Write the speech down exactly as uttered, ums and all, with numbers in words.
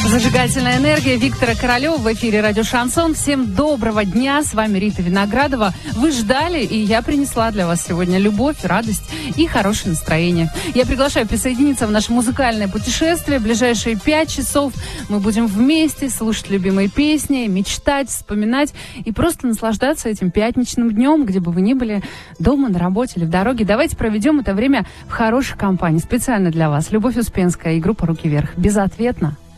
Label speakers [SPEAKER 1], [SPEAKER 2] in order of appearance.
[SPEAKER 1] Зажигательная энергия Виктора Королева в эфире «Радио Шансон». Всем доброго дня, с вами Рита Виноградова. Вы ждали, и я принесла для вас сегодня любовь, радость и хорошее настроение. Я приглашаю присоединиться в наше музыкальное путешествие. В ближайшие пять часов мы будем вместе слушать любимые песни, мечтать, вспоминать и просто наслаждаться этим пятничным днем, где бы вы ни были, дома, на работе или в дороге. Давайте проведем это время в хорошей компании. Специально для вас Любовь Успенская и группа «Руки вверх». Безответно.